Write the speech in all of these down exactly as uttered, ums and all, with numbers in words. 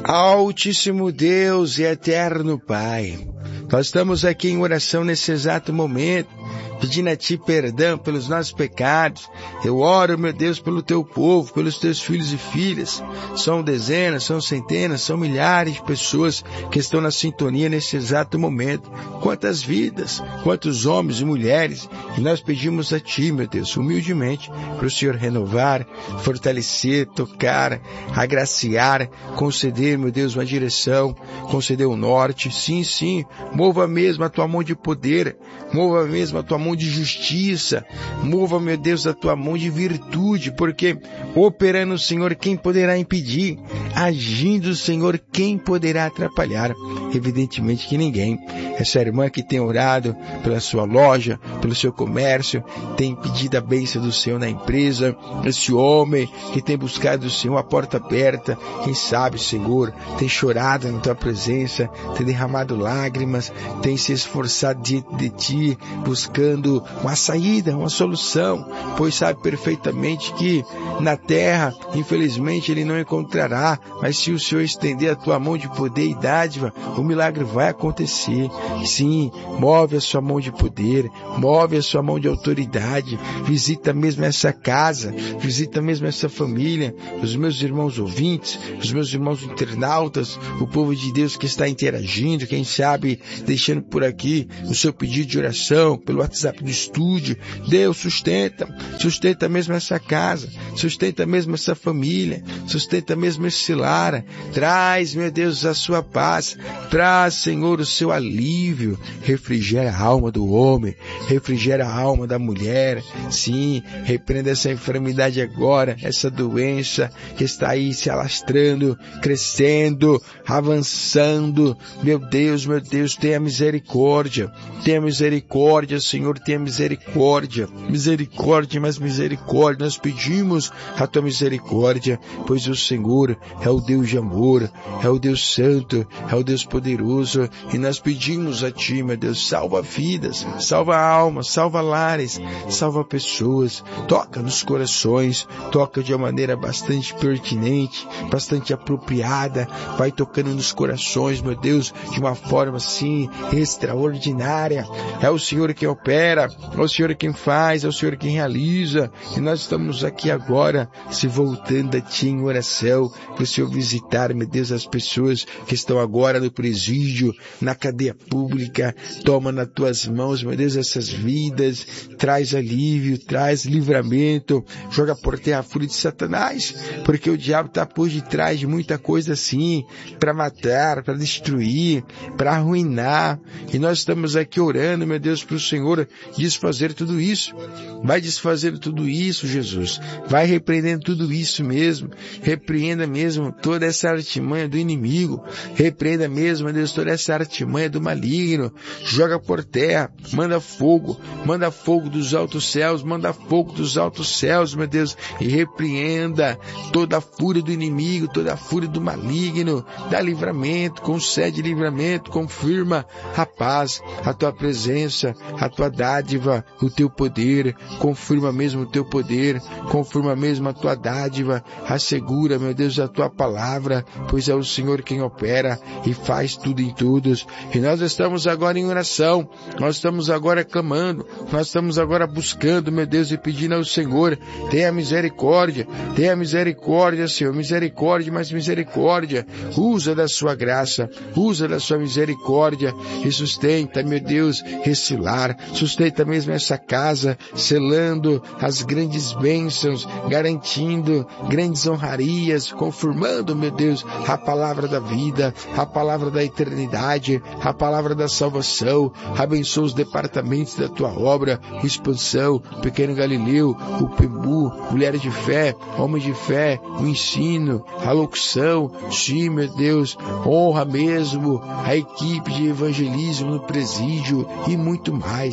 Altíssimo Deus e eterno Pai, nós estamos aqui em oração nesse exato momento, pedindo a Ti perdão pelos nossos pecados. Eu oro, meu Deus, pelo Teu povo, pelos Teus filhos e filhas. São dezenas, são centenas, são milhares de pessoas que estão na sintonia nesse exato momento. Quantas vidas, quantos homens e mulheres. E nós pedimos a Ti, meu Deus, humildemente, para o Senhor renovar, fortalecer, tocar, agraciar, conceder, meu Deus, uma direção, conceder o norte. Sim, sim, mova mesmo a Tua mão de poder, mova mesmo a Tua mão de justiça, mova, meu Deus, a Tua mão de virtude, porque operando o Senhor, quem poderá impedir? Agindo o Senhor, quem poderá atrapalhar? Evidentemente que ninguém. Essa irmã que tem orado pela sua loja, pelo seu comércio, tem pedido a bênção do Senhor na empresa. Esse homem que tem buscado o Senhor a porta aberta, quem sabe, Senhor, tem chorado na Tua presença, tem derramado lágrimas, tem se esforçado diante de Ti, buscando uma saída, uma solução, pois sabe perfeitamente que na terra, infelizmente, ele não encontrará, mas se o Senhor estender a Tua mão de poder e dádiva, o milagre vai acontecer. Sim, move a Sua mão de poder, move a Sua mão de autoridade, visita mesmo essa casa, visita mesmo essa família, os meus irmãos ouvintes, os meus irmãos internautas, o povo de Deus que está interagindo, quem sabe deixando por aqui o seu pedido de oração, pelo WhatsApp do estúdio. Deus sustenta, sustenta mesmo essa casa, sustenta mesmo essa família, sustenta mesmo esse lar. Traz, meu Deus, a Sua paz, traz, Senhor, o Seu alívio, refrigera a alma do homem, refrigera a alma da mulher. Sim, repreenda essa enfermidade agora, essa doença que está aí se alastrando, crescendo, avançando. Meu Deus, meu Deus, tenha misericórdia, tenha misericórdia, Senhor, tenha misericórdia, misericórdia, mas misericórdia. Nós pedimos a Tua misericórdia, pois o Senhor é o Deus de amor, é o Deus santo, é o Deus poderoso, e nós pedimos a Ti, meu Deus, salva vidas, salva almas, salva lares, salva pessoas, toca nos corações, toca de uma maneira bastante pertinente, bastante apropriada, vai tocando nos corações, meu Deus, de uma forma assim extraordinária. É o Senhor quem opera, é o Senhor quem faz, é o Senhor quem realiza, e nós estamos aqui agora se voltando a Ti em oração, para o Senhor visitar, meu Deus, as pessoas que estão agora no presídio, na cadeia pública. Toma nas Tuas mãos, meu Deus, essas vidas, traz alívio, traz livramento, joga por terra a fúria de Satanás, porque o diabo está por detrás de muita coisa assim, para matar, para destruir, para arruinar, e nós estamos aqui orando, meu Deus, para o Senhor desfazer tudo isso. Vai desfazer tudo isso, Jesus, vai repreendendo tudo isso mesmo, repreenda mesmo toda essa artimanha do inimigo, repreenda mesmo, meu Deus, toda essa artimanha do maligno, joga por terra, manda fogo, manda fogo dos altos céus, manda fogo dos altos céus, meu Deus, e repreenda toda a fúria do inimigo, toda a fúria do maligno. Dá livramento, concede livramento, confirma a paz, a Tua presença, a Tua dádiva, o Teu poder, confirma mesmo o Teu poder, confirma mesmo a Tua dádiva, assegura, meu Deus, a Tua palavra, pois é o Senhor quem opera e faz tudo em todos. E nós estamos agora em oração, nós estamos agora clamando, nós estamos agora buscando, meu Deus, e pedindo ao Senhor, tenha misericórdia, tenha misericórdia, Senhor, misericórdia, mas misericórdia, usa da Sua graça, usa da Sua misericórdia e sustenta, meu Deus, esse lar, sustenta mesmo essa casa, selando as grandes bênçãos, garantindo grandes honrarias, confirmando, meu Deus, a palavra da vida, a palavra da eternidade, a palavra da salvação. Abençoa os departamentos da Tua obra, o Expansão, o Pequeno Galileu, o Pebu, Mulheres de Fé, Homens de Fé, o Ensino, a locução. Sim, meu Deus, honra mesmo a equipe de evangelismo no presídio e muito mais.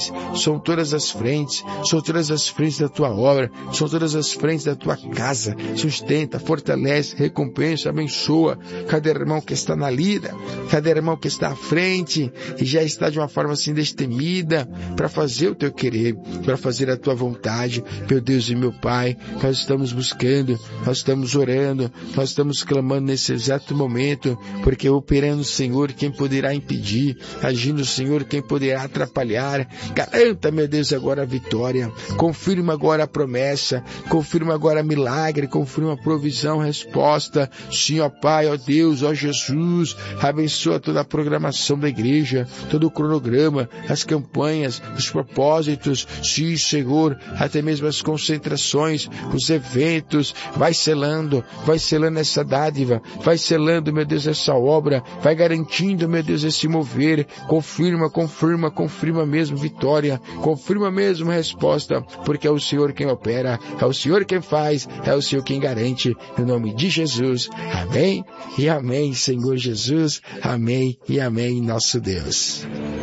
faz, são todas as frentes, são todas as frentes da tua obra, são todas as frentes da tua casa. Sustenta, fortalece, recompensa, abençoa cada irmão que está na lida, cada irmão que está à frente e já está de uma forma assim destemida para fazer o teu querer, para fazer a tua vontade. Meu Deus e meu Pai, nós estamos buscando, nós estamos orando, nós estamos clamando nesse exato momento, porque operando o Senhor, quem poderá impedir? Agindo o Senhor, quem poderá atrapalhar? Garanta, meu Deus, agora a vitória, confirma agora a promessa, confirma agora milagre, confirma a provisão, resposta. Sim, ó Pai, ó Deus, ó Jesus, abençoa toda a programação da igreja, todo o cronograma, as campanhas, os propósitos. Sim, Senhor, até mesmo as concentrações, os eventos, vai selando, vai selando essa dádiva, vai selando, meu Deus, essa obra, vai garantindo, meu Deus, esse mover. Confirma, confirma, confirma mesmo vitória, confirma mesmo resposta, porque é o Senhor quem opera, é o Senhor quem faz, é o Senhor quem garante, no nome de Jesus. Amém e amém, Senhor Jesus. Amém e amém, nosso Deus.